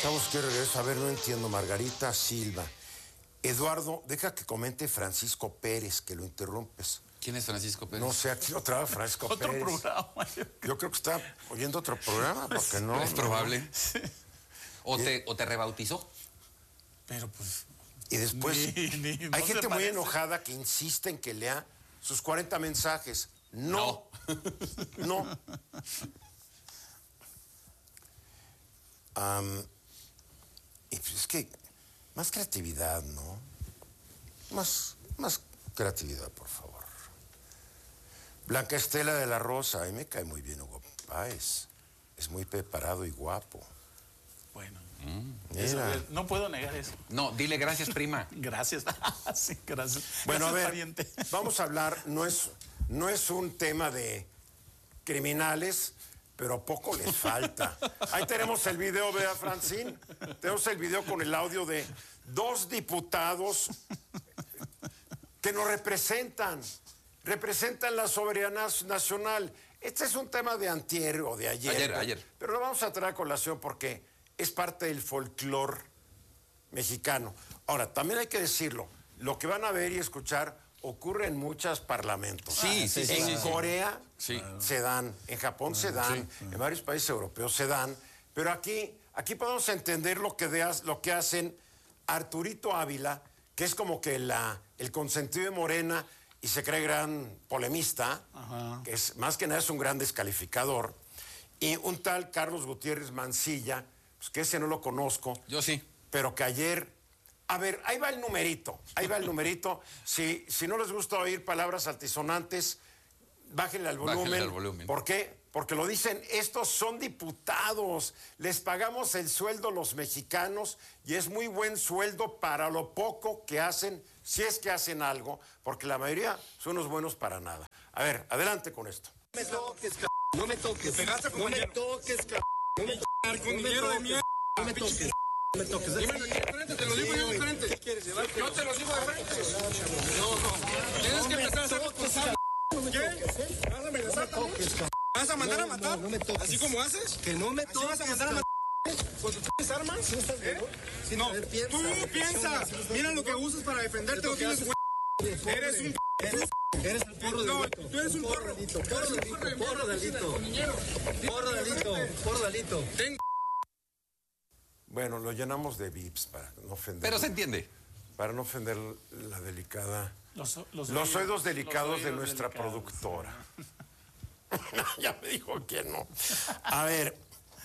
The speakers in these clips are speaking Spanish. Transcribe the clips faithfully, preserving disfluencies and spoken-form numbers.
Estamos que regreso. A ver, no entiendo. Margarita Silva. Eduardo, deja que comente Francisco Pérez, que lo interrumpes. ¿Quién es Francisco Pérez? No sé, aquí lo trae Francisco otro Pérez. programa. Yo creo que está oyendo otro programa, porque no. Es no, probable. no. Sí. O, te, o te rebautizó. Pero pues... Y después, Ni- ni- hay no gente se muy parece. enojada que insiste en que lea sus cuarenta mensajes. No. No. Am, y pues es que, más creatividad, ¿no? Más, más creatividad, por favor. Blanca Estela de la Rosa, a mí me cae muy bien Hugo Páez. Es muy preparado y guapo. Bueno, Mira. eso, no puedo negar eso. No, dile gracias, prima. Gracias. Sí, gracias. Bueno, Gracias, a ver, pariente. vamos a hablar, no es, no es un tema de criminales, pero poco les falta. Ahí tenemos el video, vea, Francine. Tenemos el video con el audio de dos diputados que nos representan, representan la soberanía nacional. Este es un tema de antier o de ayer. Ayer, pero, ayer. Pero lo vamos a traer a colación porque es parte del folclore mexicano. Ahora, también hay que decirlo, lo que van a ver y escuchar ocurre en muchos parlamentos. Sí, sí, sí, En sí, sí. Corea Sí. se dan, en Japón se dan, en varios países europeos se dan, pero aquí, aquí podemos entender lo que, de, lo que hacen Arturito Ávila, que es como que la, el consentido de Morena y se cree gran polemista, Ajá. que es, más que nada es un gran descalificador, y un tal Carlos Gutiérrez Mancilla, pues que ese no lo conozco, Yo sí. pero que ayer... A ver, ahí va el numerito, ahí va el numerito. Si, si no les gusta oír palabras altisonantes, bájenle al volumen. Bájenle al volumen. ¿Por qué? Porque lo dicen, estos son diputados, les pagamos el sueldo los mexicanos y es muy buen sueldo para lo poco que hacen, si es que hacen algo, porque la mayoría son unos buenos para nada. A ver, adelante con esto. No me toques, c***. No me toques. Pegaste, No me compañero. toques, c***. No me toques. Compañero de mierda. No me toques. No me toques. Dímelo aquí de frente, te lo digo yo de frente. ¿Qué quieres llevar? Yo te lo digo de frente. No, no. Tienes que empezar a ser responsable. ¿Qué? ¿Vas a amenazar también? ¿Vas a mandar a matar? No me toques. ¿Así como haces? Que no me ¿Así toques. vas a mandar a matar? ¿Con tus p***s armas? ¿Eh? Sí, No, a ver, piensa. tú piensas. Mira lo que usas para defenderte. No tienes güey. Eres un Eres, eres el porro No, delito. tú eres un porro. delito. Porro delito. Porro delito. Porro delito. Porro delito. Ten. Bueno, lo llenamos de vips para no ofender. Pero se entiende. Para no ofender la delicada... Los, los, Los oídos delicados los de oídos nuestra delicados. productora. Ya me dijo que no. A ver,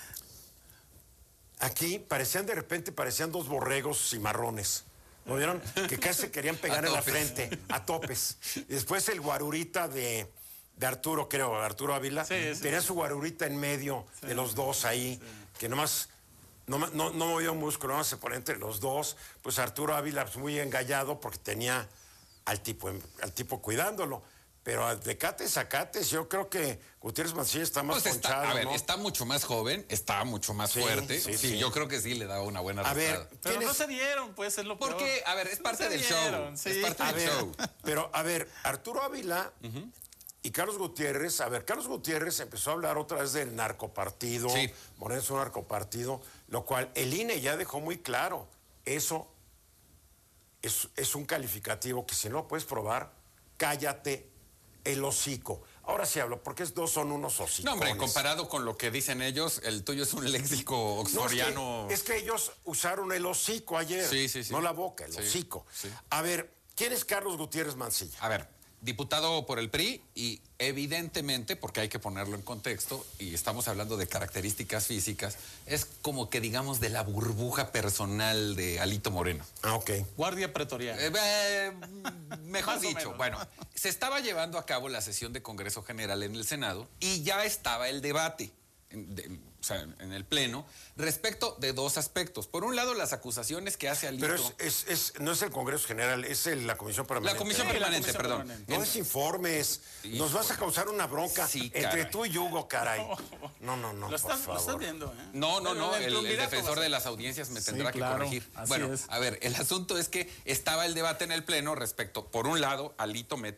aquí parecían de repente, parecían dos borregos cimarrones. ¿No vieron? Que casi se querían pegar A en la topes. frente, a topes. Y después el guarurita de, de Arturo, creo, Arturo Ávila, Sí, sí, tenía sí. su guarurita en medio Sí, de los dos ahí, que nomás... No, no, no movía un músculo, no se ponía entre los dos. Pues Arturo Ávila, pues muy engallado porque tenía al tipo, al tipo cuidándolo. Pero de cates a cates, yo creo que Gutiérrez Mancilla está más Pues está, ponchado, a ver, ¿no? está mucho más joven, está mucho más Sí, fuerte. sí, Sí, sí. yo creo que sí le da una buena A ver, arrastrada. Pero ¿quién no es? se dieron, pues es lo peor. Porque, a ver, es No parte se del dieron, show. sí. Es parte A del ver, show. pero a ver, Arturo Ávila y Carlos Gutiérrez, a ver, Carlos Gutiérrez empezó a hablar otra vez del narcopartido, Sí. Morena es un narcopartido, lo cual el I N E ya dejó muy claro, eso es, es un calificativo que si no lo puedes probar, cállate el hocico. Ahora sí hablo, porque estos dos son unos hocicos. No, hombre, comparado con lo que dicen ellos, el tuyo es un léxico No, es, oxforiano. que, es que ellos usaron el hocico ayer, Sí, sí, sí. no la boca, el Sí, hocico. sí. A ver, ¿quién es Carlos Gutiérrez Mancilla? A ver, diputado por el P R I y evidentemente, porque hay que ponerlo en contexto, y estamos hablando de características físicas, es como que digamos de la burbuja personal de Alito Moreno. Ah, ok. Guardia pretoriana. Eh, eh, mejor Más o dicho, menos. bueno, se estaba llevando a cabo la sesión de Congreso General en el Senado y ya estaba el debate, en, de- o sea, en el Pleno, respecto de dos aspectos. Por un lado, las acusaciones que hace Alito... Pero es, es, es- no es el Congreso General, es el- la Comisión Permanente. La Comisión Sí, la Permanente, Comisión perdón. Permanente. No En- des informes. Nos vas a causar una bronca Sí, entre caray. tú y Hugo, caray. No, no, no, lo, por estás, lo estás favor. viendo, ¿eh? No, no, no, Pero el, el triunvirato defensor va a de ser. las audiencias me Sí, tendrá que claro, corregir. así Bueno, es. a ver, el asunto es que estaba el debate en el Pleno respecto, por un lado, Alito mete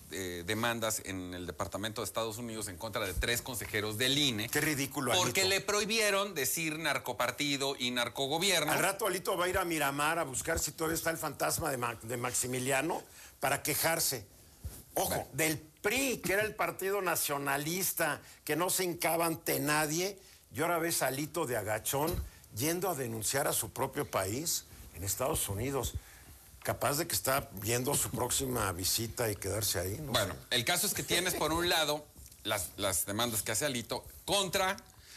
eh, demandas en el Departamento de Estados Unidos en contra de tres consejeros del I N E. Qué ridículo, Porque Alito. le prohibieron decir narcopartido y narcogobierno. Al rato Alito va a ir a Miramar a buscar si todavía está el fantasma de, Ma- de Maximiliano para quejarse. Ojo, Bueno. del P R I, que era el partido nacionalista, que no se hincaba ante nadie, y ahora ves a Alito de agachón yendo a denunciar a su propio país en Estados Unidos. Capaz de que está viendo su próxima visita y quedarse ahí. No Bueno, sé. el caso es que tienes por un lado las, las demandas que hace Alito contra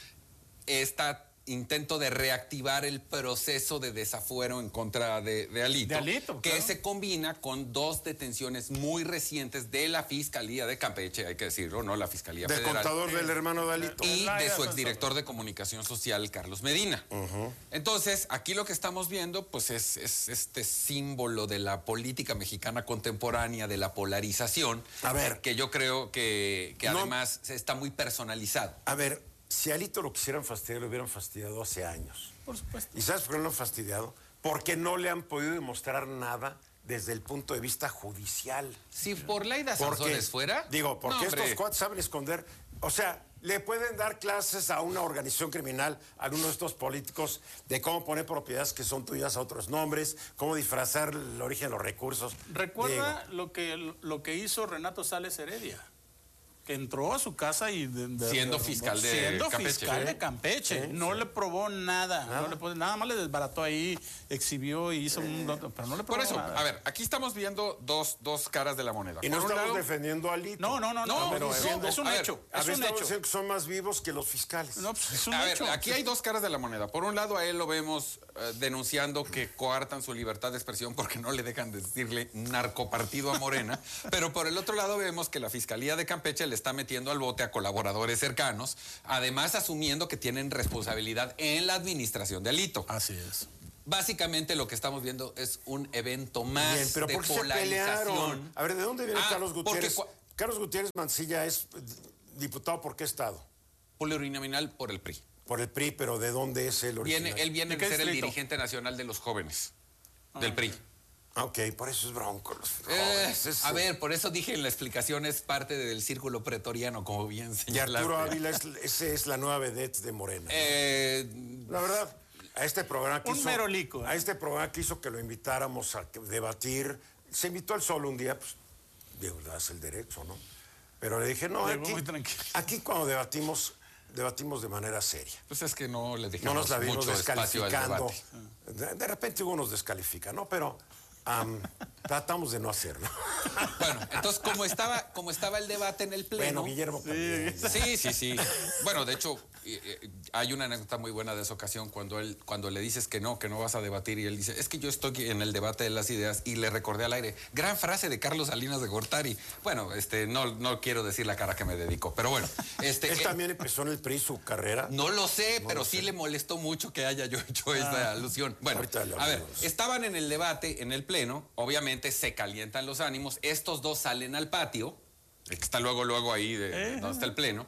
este intento de reactivar el proceso de desafuero en contra de, de Alito, De Alito, que claro. se combina con dos detenciones muy recientes de la Fiscalía de Campeche, hay que decirlo, ¿no? La Fiscalía Del Federal. contador del hermano de Alito. Y Ah, de ya, su ya, exdirector de comunicación social, Carlos Medina. Entonces, aquí lo que estamos viendo, pues, es, es este símbolo de la política mexicana contemporánea, de la polarización. A ver. Que yo creo que, que No. además está muy personalizado. A ver, si a Alito lo quisieran fastidiar, lo hubieran fastidiado hace años. Por supuesto. ¿Y sabes por qué no lo han fastidiado? Porque no le han podido demostrar nada desde el punto de vista judicial. Si por Laida Porque, Sanzones fuera... digo, porque no, hombre. estos cuates saben esconder. O sea, le pueden dar clases a una organización criminal, a alguno de estos políticos, de cómo poner propiedades que son tuyas a otros nombres, cómo disfrazar el origen de los recursos. Recuerda Digo, lo que, lo que hizo Renato Sales Heredia, que entró a su casa y... de- de- Siendo de- fiscal de siendo Campeche. fiscal Sí. de Campeche. Sí, no sí. le probó nada. Nada. No le puso- nada más le desbarató ahí, exhibió y hizo un... Pero no le probó Por eso, nada. a ver, aquí estamos viendo dos, dos caras de la moneda. y no Por un estamos lado, defendiendo a Alito. No, no, no, no, No, pero no, es, no, es un a ver, hecho. A Es ver, un estamos hecho. diciendo que son más vivos que los fiscales. No, pues es un A ver, hecho. aquí hay dos caras de la moneda. Por un lado, a él lo vemos eh, denunciando que coartan su libertad de expresión porque no le dejan decirle narcopartido a Morena. Pero por el otro lado, vemos que la Fiscalía de Campeche le está metiendo al bote a colaboradores cercanos, además asumiendo que tienen responsabilidad en la administración de Alito. Así es. Básicamente lo que estamos viendo es un evento más Bien, pero de ¿por qué se polarización. pelearon? A ver, ¿de dónde viene Ah, Carlos porque Gutiérrez? cua- Carlos Gutiérrez Mancilla es eh, diputado por qué estado? Plurinominal por el P R I. Por el P R I, pero ¿de dónde es el original? Viene, él viene ¿De qué de ser el distrito? dirigente nacional de los jóvenes del P R I. Ah, ok, por eso es bronco. Los Eh, jóvenes, es- a ver, por eso dije en la explicación, es parte del círculo pretoriano, como bien Y señalaste. Arturo Ávila, es, ese es la nueva vedette de Morena. Eh, La verdad, a este programa Un quiso... merolico, ¿eh? A este programa quiso que lo invitáramos a que- debatir. Se invitó él solo un día, pues, digo, le das el derecho, ¿no? Pero le dije, no, Llegó aquí, muy tranquilo. aquí cuando debatimos, debatimos de manera seria. pues es que no le No dejamos nos la vimos mucho espacio al descalificando. debate. De, de repente uno nos descalifica, ¿no? Pero am, tratamos de no hacerlo. Bueno, entonces, como estaba, como estaba el debate en el Bueno, pleno... Guillermo también. ya. Sí, sí, sí. Bueno, de hecho, eh, eh, hay una anécdota muy buena de esa ocasión cuando él, cuando le dices que no, que no vas a debatir y él dice, es que yo estoy en el debate de las ideas y le recordé al aire, gran frase de Carlos Salinas de Gortari. Bueno, este, no, no quiero decir la cara que me dedicó, pero bueno, este, Él eh, también empezó en el P R I su carrera. no lo sé, pero sí le molestó mucho que haya yo hecho esta alusión. Bueno, Ahorita le a ver, hablamos. estaban en el debate, en el pleno, obviamente se calientan los ánimos, estos dos salen al patio, el que está luego, luego ahí de, de donde está el pleno,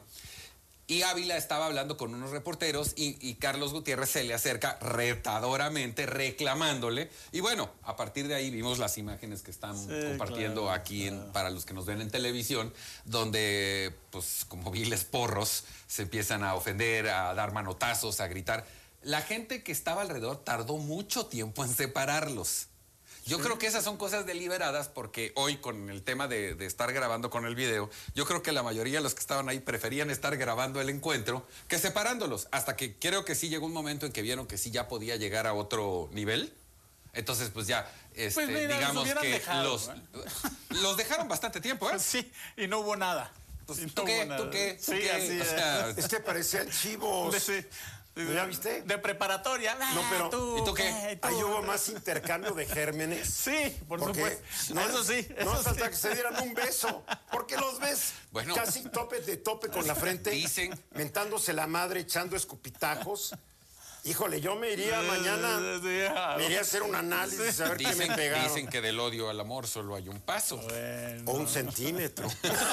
y Ávila estaba hablando con unos reporteros y, y Carlos Gutiérrez se le acerca retadoramente, reclamándole, y bueno, a partir de ahí vimos las imágenes que están Sí, compartiendo claro, aquí en- para los que nos ven en televisión, donde, pues, como viles porros, se empiezan a ofender, a dar manotazos, a gritar. La gente que estaba alrededor tardó mucho tiempo en separarlos. Yo creo que esas son cosas deliberadas porque hoy con el tema de, de estar grabando con el video, yo creo que la mayoría de los que estaban ahí preferían estar grabando el encuentro que separándolos, hasta que creo que sí llegó un momento en que vieron que sí ya podía llegar a otro nivel. Entonces, pues ya, este, Pues mira, los digamos hubieran que dejado, los, ¿eh? los dejaron bastante tiempo, ¿eh? Sí, y no hubo nada. Pues, Y no ¿tú hubo qué? nada. ¿Tú qué? ¿Tú Sí, qué? así O es. sea, Es que parecían chivos. De- sí. ¿Ya viste? De preparatoria. No, Ah, pero- tú, ¿y tú qué? tú. Ahí hubo más intercambio de gérmenes. Sí, por Porque supuesto. no, eso sí, no eso hace falta sí. que se dieran un beso. Porque los ves Bueno. casi tope de tope con la frente. Dicen. Mentándose la madre, echando escupitajos. Híjole, yo me iría mañana. Sí, ah, Me iría a hacer un análisis a ver qué me dicen, pegaron. dicen que del odio al amor solo hay un paso. bueno. O un centímetro.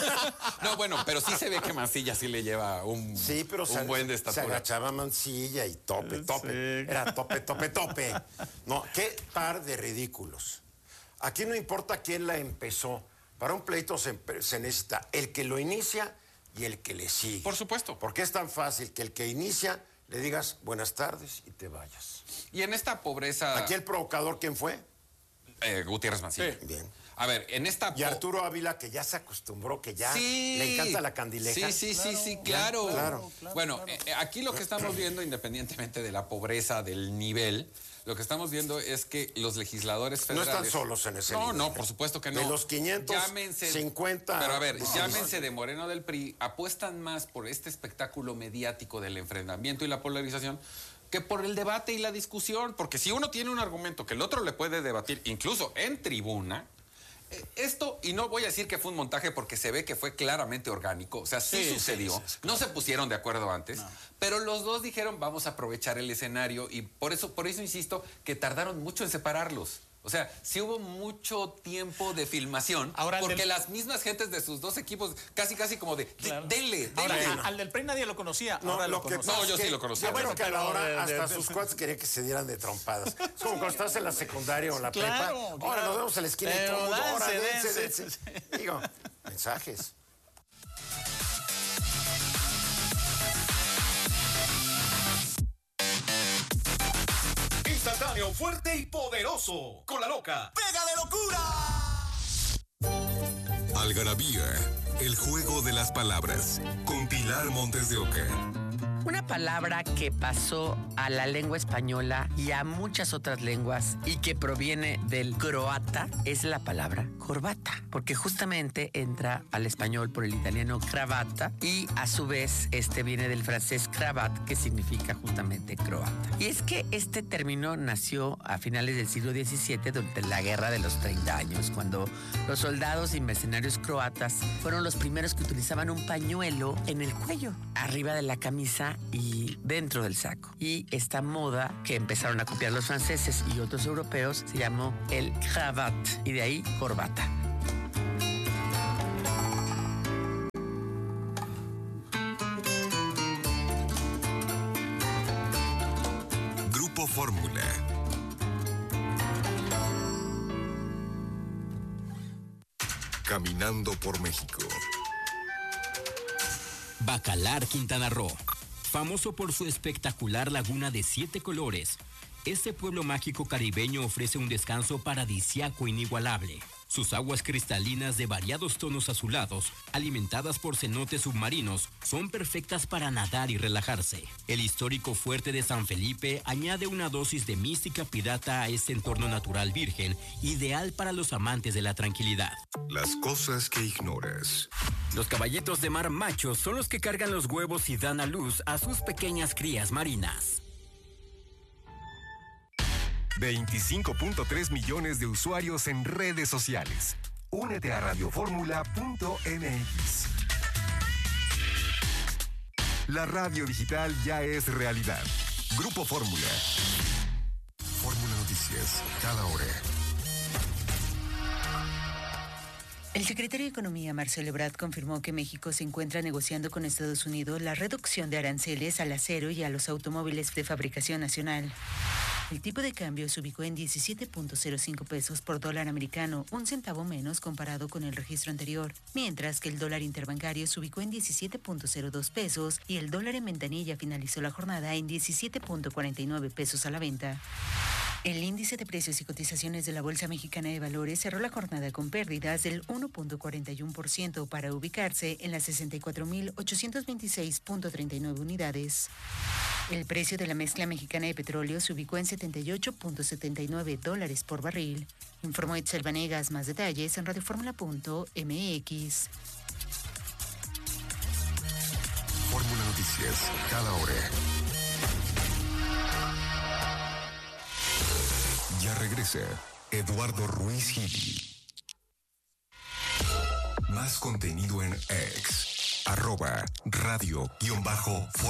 No, bueno, pero sí se ve que Mancilla sí le lleva un, Sí, pero un se, buen de se estatura. agachaba Mancilla y tope, Sí. tope. Era tope, tope, tope. No, qué par de ridículos. Aquí no importa quién la empezó, para un pleito se, se necesita el que lo inicia y el que le sigue. Por supuesto. Porque es tan fácil que el que inicia le digas buenas tardes y te vayas. Y en esta pobreza... ¿Aquí el provocador quién fue? Eh, Gutiérrez Mancilla. Sí. Bien. A ver, en esta... Y Arturo Ávila, que ya se acostumbró, que ya sí. le encanta la candileja. Sí, sí, sí, sí, claro. Claro, claro bueno, claro. Eh, aquí lo que estamos viendo, independientemente de la pobreza, del nivel, lo que estamos viendo es que los legisladores No federales... están solos en ese No, nivel. no, por supuesto que no. De los quinientos cincuenta... Pero a ver, sí, llámense de Moreno del P R I, apuestan más por este espectáculo mediático del enfrentamiento y la polarización que por el debate y la discusión. Porque si uno tiene un argumento que el otro le puede debatir, incluso en tribuna... Esto, y no voy a decir que fue un montaje porque se ve que fue claramente orgánico, o sea, sí, sí sucedió, sí, sí, sí, claro. No se pusieron de acuerdo antes, no. Pero los dos dijeron vamos a aprovechar el escenario y por eso, por eso insisto que tardaron mucho en separarlos. O sea, sí hubo mucho tiempo de filmación, ahora, porque del... las mismas gentes de sus dos equipos, casi casi como de, claro. denle, denle. Ahora, a, al del P R I nadie lo conocía, no, ahora lo lo que conocía. No, yo sí lo conocía. Yo creo que a la hora de, hasta de, de, sus cuates querían que se dieran de trompadas. Es como cuando estás en la secundaria o en la claro, prepa. claro. Ahora nos vemos en la esquina y todo el mundo, ahora dense, dense. dense. Digo, mensajes. Instantáneo, fuerte y poderoso. Con la loca. ¡Pega de locura! Algarabía, el juego de las palabras. Con Pilar Montes de Oca. Una palabra que pasó a la lengua española y a muchas otras lenguas y que proviene del croata es la palabra corbata, porque justamente entra al español por el italiano cravata y a su vez este viene del francés cravat, que significa justamente croata. Y es que este término nació a finales del siglo diecisiete durante la Guerra de los treinta años, cuando los soldados y mercenarios croatas fueron los primeros que utilizaban un pañuelo en el cuello, arriba de la camisa y dentro del saco. Y esta moda que empezaron a copiar los franceses y otros europeos se llamó el cravat y de ahí corbata. Grupo Fórmula. Caminando por México. Bacalar, Quintana Roo. Famoso por su espectacular laguna de siete colores, este pueblo mágico caribeño ofrece un descanso paradisíaco inigualable. Sus aguas cristalinas de variados tonos azulados, alimentadas por cenotes submarinos, son perfectas para nadar y relajarse. El histórico fuerte de San Felipe añade una dosis de mística pirata a este entorno natural virgen, ideal para los amantes de la tranquilidad. Las cosas que ignoras. Los caballitos de mar machos son los que cargan los huevos y dan a luz a sus pequeñas crías marinas. veinticinco punto tres millones de usuarios en redes sociales. Únete a radioformula punto m x. La radio digital ya es realidad. Grupo Fórmula. Fórmula Noticias, cada hora. El secretario de Economía, Marcelo Ebrard, confirmó que México se encuentra negociando con Estados Unidos la reducción de aranceles al acero y a los automóviles de fabricación nacional. El tipo de cambio se ubicó en diecisiete punto cero cinco pesos por dólar americano, un centavo menos comparado con el registro anterior, mientras que el dólar interbancario se ubicó en diecisiete punto cero dos pesos y el dólar en ventanilla finalizó la jornada en diecisiete punto cuarenta y nueve pesos a la venta. El índice de precios y cotizaciones de la Bolsa Mexicana de Valores cerró la jornada con pérdidas del uno punto cuarenta y uno por ciento para ubicarse en las sesenta y cuatro mil ochocientos veintiséis punto treinta y nueve unidades. El precio de la mezcla mexicana de petróleo se ubicó en setenta y ocho punto setenta y nueve dólares por barril. Informó Itzel Vanegas. Más detalles en radioformula punto m x. Fórmula Noticias, cada hora. Ya regresa Eduardo Ruiz Gili. Más contenido en X, arroba radio guión bajo